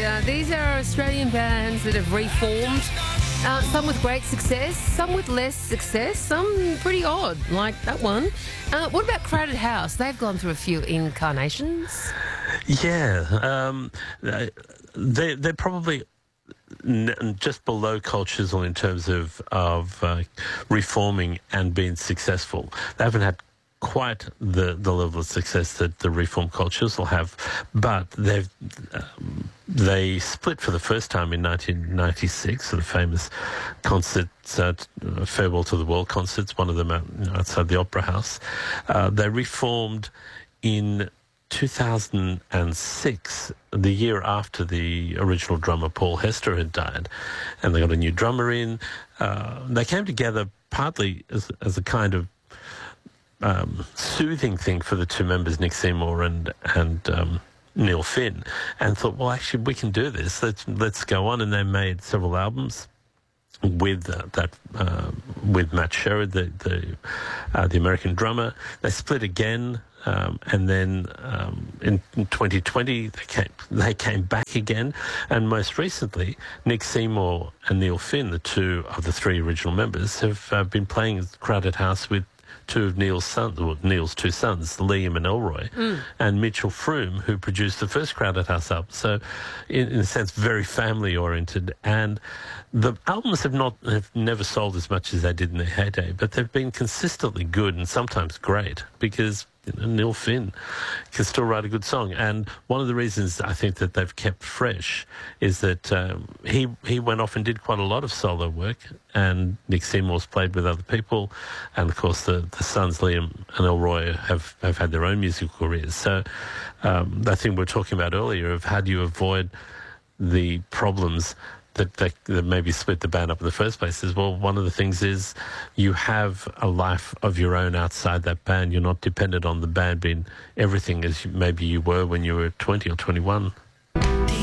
These are Australian bands that have reformed. Some with great success, some with less success, some pretty odd, like that one. What about Crowded House? They've gone through a few incarnations. Yeah, they're probably just below Culture in terms of reforming and being successful. They haven't had quite the level of success that the Reform Cultures will have, but they split for the first time in 1996 at the famous concerts, Farewell to the World concerts, one of them outside the Opera House. They reformed in 2006, the year after the original drummer Paul Hester had died, and they got a new drummer in. They came together partly as a kind of soothing thing for the two members, Nick Seymour and Neil Finn, and thought, well, actually, we can do this. Let's go on. And they made several albums with with Matt Sherrod, the American drummer. They split again, and then in 2020 they came back again, and most recently Nick Seymour and Neil Finn, the two of the three original members, have been playing at Crowded House with two of Neil's two sons, Liam and Elroy, and Mitchell Froome, who produced the first Crowded House album. So, in a sense, very family-oriented. And the albums have never sold as much as they did in their heyday, but they've been consistently good and sometimes great because Neil Finn can still write a good song. And one of the reasons I think that they've kept fresh is that he went off and did quite a lot of solo work, and Nick Seymour's played with other people, and of course the sons Liam and Elroy have had their own musical careers. So that thing we were talking about earlier of how do you avoid the problems that maybe split the band up in the first place is, well, one of the things is you have a life of your own outside that band. You're not dependent on the band being everything as maybe you were when you were 20 or 21.